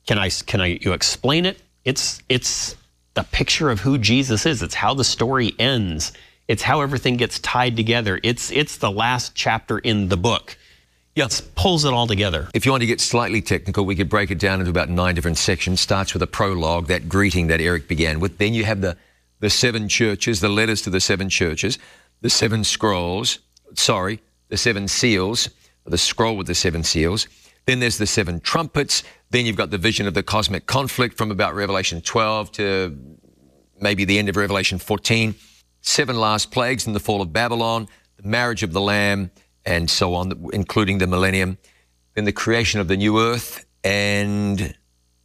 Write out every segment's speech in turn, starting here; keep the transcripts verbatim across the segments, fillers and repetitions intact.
can I, can I, you explain it? It's, it's the picture of who Jesus is. It's how the story ends. It's how everything gets tied together. It's, it's the last chapter in the book. Yeah, it pulls it all together. If you want to get slightly technical, we could break it down into about nine different sections. Starts with a prologue, that greeting that Eric began with. Then you have the, the seven churches, the letters to the seven churches, the seven scrolls, sorry, the seven seals, the scroll with the seven seals. Then there's the seven trumpets. Then you've got the vision of the cosmic conflict from about Revelation twelve to maybe the end of Revelation fourteen. Seven last plagues and the fall of Babylon, the marriage of the Lamb, and so on, including the millennium, then the creation of the new earth, and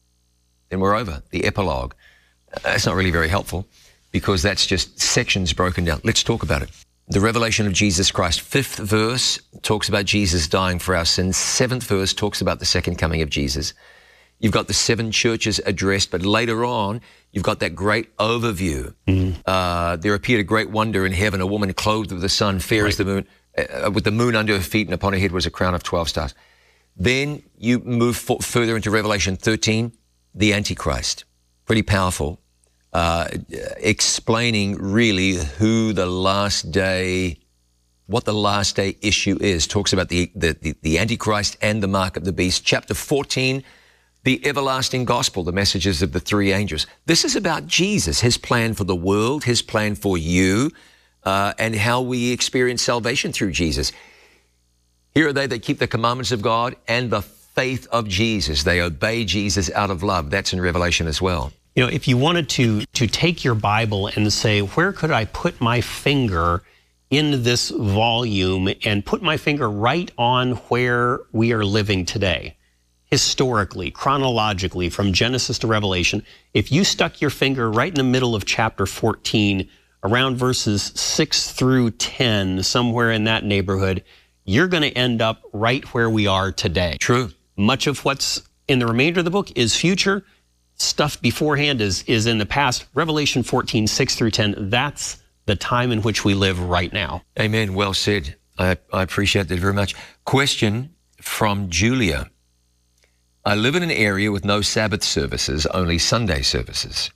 then we're over, the epilogue. That's not really very helpful because that's just sections broken down. Let's talk about it. The revelation of Jesus Christ. Fifth verse talks about Jesus dying for our sins. Seventh verse talks about the second coming of Jesus. You've got the seven churches addressed, but later on, you've got that great overview. Mm-hmm. Uh, there appeared a great wonder in heaven, a woman clothed with the sun, fair right. as the moon, Uh, with the moon under her feet, and upon her head was a crown of twelve stars. Then you move f- further into Revelation thirteen, the Antichrist. Pretty powerful, uh, explaining really who the last day, what the last day issue is. Talks about the, the, the, the Antichrist and the mark of the beast. Chapter fourteen, the everlasting gospel, the messages of the three angels. This is about Jesus, his plan for the world, his plan for you, Uh, and how we experience salvation through Jesus. Here are they that keep the commandments of God and the faith of Jesus. They obey Jesus out of love. That's in Revelation as well. You know, if you wanted to, to take your Bible and say, where could I put my finger in this volume and put my finger right on where we are living today, historically, chronologically, from Genesis to Revelation, if you stuck your finger right in the middle of chapter fourteen, around verses six through ten, somewhere in that neighborhood, you're going to end up right where we are today. True. Much of what's in the remainder of the book is future. Stuff beforehand is, is in the past. Revelation fourteen, six through ten, that's the time in which we live right now. Amen. Well said. I, I appreciate that very much. Question from Julia. I live in an area with no Sabbath services, only Sunday services.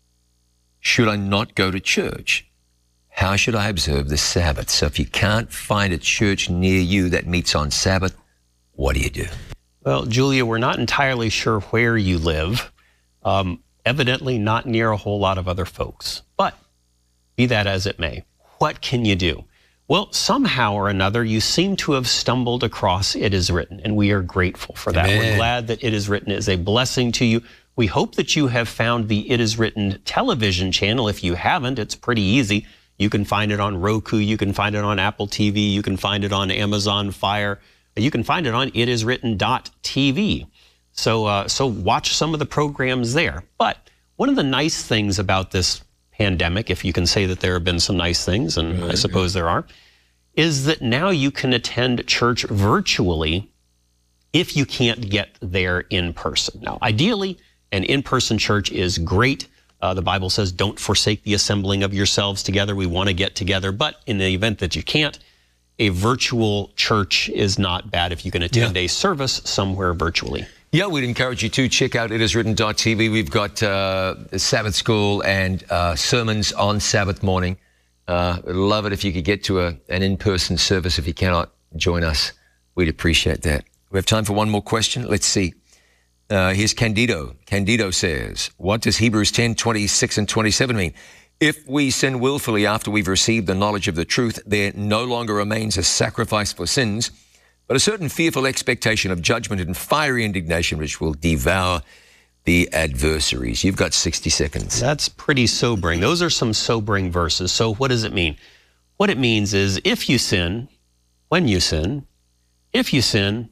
Should I not go to church? How should I observe the Sabbath? So if you can't find a church near you that meets on Sabbath, what do you do? Well, Julia, we're not entirely sure where you live. Um, evidently not near a whole lot of other folks. But be that as it may, what can you do? Well, somehow or another, you seem to have stumbled across It Is Written, and we are grateful for that. Amen. We're glad that It Is Written is a blessing to you. We hope that you have found the It Is Written television channel. If you haven't, it's pretty easy. You can find it on Roku. You can find it on Apple T V. You can find it on Amazon Fire. You can find it on it is written dot t v. So, uh, so watch some of the programs there. But one of the nice things about this pandemic, if you can say that there have been some nice things, and I suppose there are, is that now you can attend church virtually if you can't get there in person. Now, ideally, an in-person church is great. Uh, the Bible says, don't forsake the assembling of yourselves together. We want to get together. But in the event that you can't, a virtual church is not bad if you can attend yeah. a service somewhere virtually. Yeah, we'd encourage you to check out it is written dot t v. We've got uh, Sabbath school and uh, sermons on Sabbath morning. Uh, we'd love it if you could get to a, an in-person service. If you cannot join us, we'd appreciate that. We have time for one more question. Let's see. Uh, here's Candido. Candido says, what does Hebrews ten, twenty-six and twenty-seven mean? If we sin willfully after we've received the knowledge of the truth, there no longer remains a sacrifice for sins, but a certain fearful expectation of judgment and fiery indignation which will devour the adversaries. You've got sixty seconds. That's pretty sobering. Those are some sobering verses. So what does it mean? What it means is if you sin, when you sin, if you sin,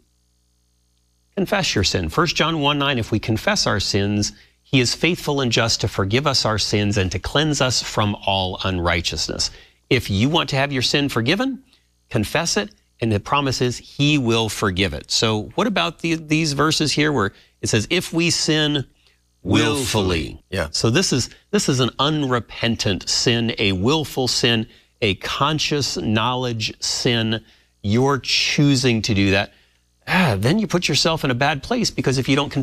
confess your sin. First John one nine, if we confess our sins, he is faithful and just to forgive us our sins and to cleanse us from all unrighteousness. If you want to have your sin forgiven, confess it, and the promise is he will forgive it. So what about the, these verses here where it says, if we sin willfully? willfully. Yeah. So this is, this is an unrepentant sin, a willful sin, a conscious knowledge sin. You're choosing to do that. Ah, then you put yourself in a bad place because if you don't